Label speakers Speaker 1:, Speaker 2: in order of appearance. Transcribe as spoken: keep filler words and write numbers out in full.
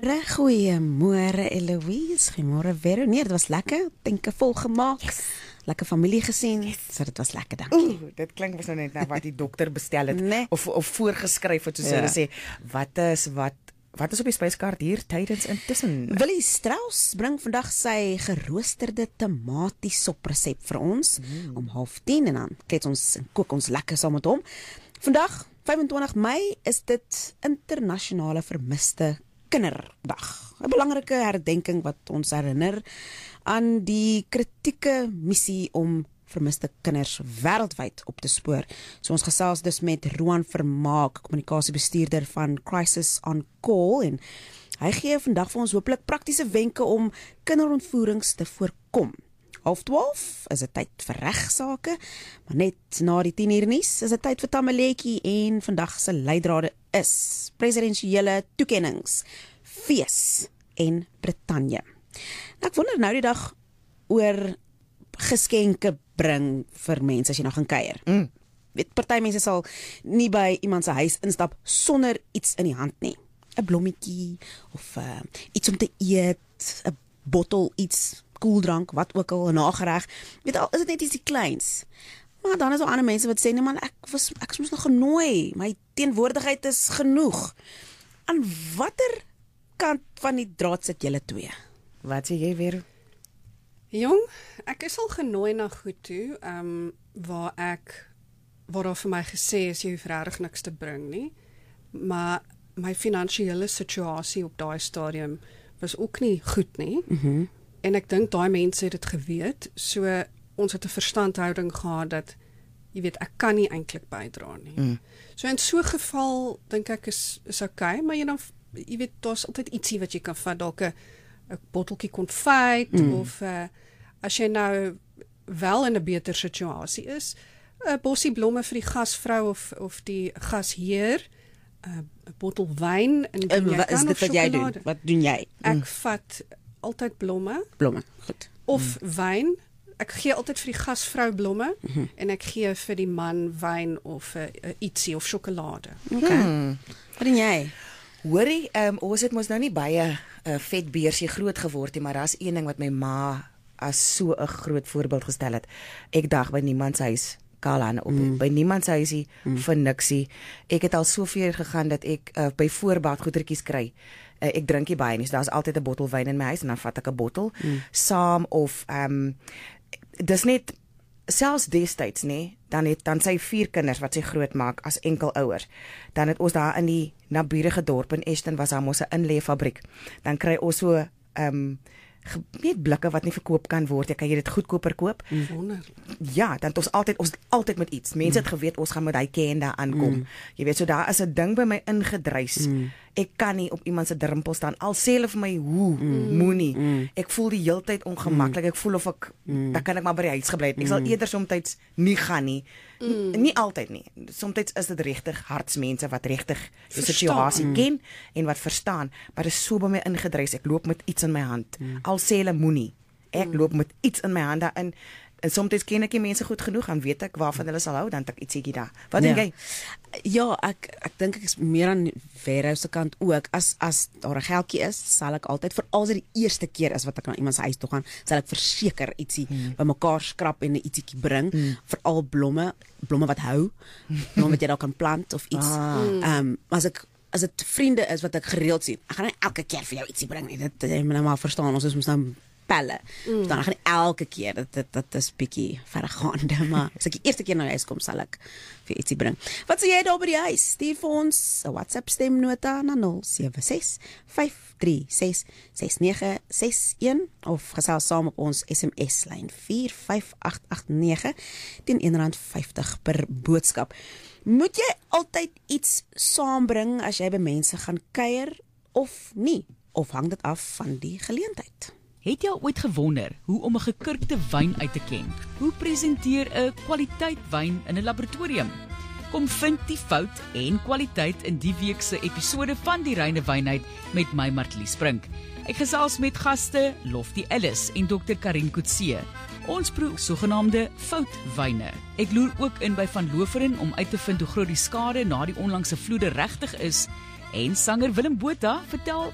Speaker 1: Goeiemôre Eloise, goeiemôre Vero. Nee, dit was lekker, denke volgemaak. Yes. Lekker familie gesien, yes. So dit was lekker, dankie.
Speaker 2: Oeh, dit klink was nou net nou wat die dokter bestel het,
Speaker 1: nee.
Speaker 2: of, of voorgeskryf het, soos ja. Hulle sê, wat is, wat, wat is op die spyskaart hier tydens intussen?
Speaker 1: Willie Strauss bring vandag sy geroosterde tomatiesop resep vir ons, mm. om half tien, en dan klets ons en kook ons lekker saam met hom. Vandag, vyf en twintig Mei, is dit internasionale vermiste kinderdag. 'n Belangrike herdenking wat ons herinner aan die kritieke missie om vermiste kinders wêreldwyd op te spoor. So ons gesels dus met Roan Vermaak, kommunikasiebestuurder van Crisis on Call, en hy gee vandag vir ons hopelik praktiese wenke om kinderontvoerings te voorkom. Half twaalf is dit tyd vir regsaake, maar net na die tien uur nuus is dit tyd vir Tamaletjie, en vandag se leidrade is presidensiële toekennings, fees en Brittanje. Nou, ek wonder nou die dag oor geskenke bring vir mense as jy nou gaan kuier. Mm. Weet, party mense sal nie by iemand se huis instap sonder iets in die hand nie. 'n Blommetjie of uh, iets om te eet, 'n bottel iets, koeldrank, wat ook al, 'n nagereg. Weet al, is dit net ietsie kleins. Maar dan is daar ander mense wat sê, nee man, ek was ek is mos nog genooi. My teenwoordigheid is genoeg. Aan watter kant van die draad sit julle twee?
Speaker 2: Wat sê jy weer?
Speaker 3: Jong, ek is al genooi na goed toe, um, waar ek, waar daar vir my gesê is, jy hoef regtig niks te bring nie, maar my finansiële situasie op daai stadium was ook nie goed nie, mm-hmm. en ek dink daai mense het dit geweet, so ons het 'n verstandhouding gehad dat, jy weet, ek kan nie eintlik bydra nie. Mm. So in so 'n geval, dink ek is, is okay, maar jy dan, jy weet, daar's altyd ietsie wat jy kan vat, dalk 'n 'n botteltjie konfyt, mm. of uh, as jy nou wel in 'n beter situasie is, 'n bossie blomme vir die gasvrou of of die gasheer, 'n bottel wyn, en
Speaker 1: en wat is dit wat jy doen? Wat doen jy?
Speaker 3: Mm. Ek vat altyd blomme.
Speaker 1: Blomme, goed.
Speaker 3: Of mm. wyn. Ek gee altyd vir die gasvrou blomme, mm-hmm. en ek gee vir die man wyn of uh, uh, ietsie of sjokolade.
Speaker 1: Okay. Hmm. Wat doen jy?
Speaker 2: Hoorie, um, ons het mos nou nie baie uh, vetbeersie groot geword nie, maar daar's een ding wat my ma as so 'n groot voorbeeld gestel het. Ek dag by niemand se huis Kalan op mm. by niemand se huisie mm. vir niksie. Ek het al soveel gegaan dat ek uh, by voorbaat goedertjies kry. Uh, ek drink nie baie nie, so daar's altyd 'n bottel wyn in my huis en dan vat ek 'n bottel mm. saam of ehm um, dis net selfs destyds nê, dan het dan sy vier kinders wat sy groot maak as enkel ouers. Dan het ons daar in die naburige dorp in Ashton was daar mos 'n inlê fabriek. Dan kry ons so ehm um, net blikke wat nie verkoop kan word. Jy kan jy dit goedkoper koop.
Speaker 3: Wonder.
Speaker 2: Ja, dan het ons altyd ons altyd met iets. Mense mm. het geweet ons gaan met hy kenda aankom. Mm. Jy weet, so daar is 'n ding by my ingedruis. Mm. Ek kan nie op iemand se drempel staan. Al sê hulle vir my hoe, mm. moenie. Mm. Ek voel die heeltyd ongemaklik. Ek voel of ek mm. dan kan ek maar by die huis gebly het. Ek sal eerder soms nie gaan nie. Mm. Nie altyd nie. Soms is dit regtig hartsmense wat regtig die situasie mm. ken en wat verstaan, maar dit is so by my ingedruis. Ek loop met iets in my hand. Mm. Al sê hulle moenie. Ek mm. loop met iets in my hand daarin. En soms ken ek die mense goed genoeg, dan weet ek waarvan hulle sal hou, dan het ek ietsiekie daar. Wat dink jy?
Speaker 1: Ja, ek ek dink ek is meer aan Vero se kant ook. As as daar 'n geldjie is, sal ek altyd, veral as dit die eerste keer is wat ek na iemand se huis toe gaan, sal ek verseker ietsie hmm. bymekaar skrap en 'n ietsiekie bring, hmm. veral blomme, blomme wat hou, blomme wat jy daar kan plant of iets. Ehm ah. um, as ek as dit vriende is wat ek gereeld sien, ek gaan nie elke keer vir jou ietsie bring nie. Dit jy moet nou maar verstaan, ons is mos nou pelle. Mm. Dan gaan elke keer, dit, dit, dit is bietjie verregaande, maar as ek die eerste keer na huis kom, sal ek vir ietsie bring. Wat sê jy daar by die huis? Stuur vir ons 'n WhatsApp stemnota na nul sewe ses vyf drie ses ses nege ses een of gesels saam op ons S M S-lyn vier vyf agt agt nege teen een rand vyftig per boodskap. Moet jy altyd iets saambring as jy by mense gaan kuier of nie? Of hang dit af van die geleentheid?
Speaker 4: Het jy al ooit gewonder hoe om 'n gekurkte wyn uit te ken? Hoe presenteer 'n kwaliteit wyn in 'n laboratorium? Kom vind die fout en kwaliteit in die week se episode van die Reine Wynheid met my Martlies Brink. Ek gesels met gaste Lofty Ellis en dokter Karin Coetzee. Ons proe sogenaamde foutwyne. Ek loer ook in by Van Loveren om uit te vind hoe groot die skade na die onlangse vloede regtig is. En sanger Willem Botha vertel